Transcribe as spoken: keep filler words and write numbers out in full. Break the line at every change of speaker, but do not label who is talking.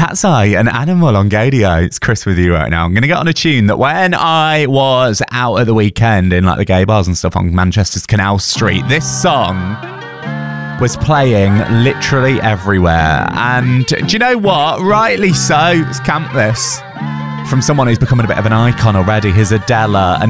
Cat's Eye, an animal on Gadio. It's Chris with you right now. I'm going to get on a tune that when I was out at the weekend in like the gay bars and stuff on Manchester's Canal Street, this song was playing literally everywhere. And do you know what? Rightly so. It's Camp This. From someone who's becoming a bit of an icon already. Here's Adela and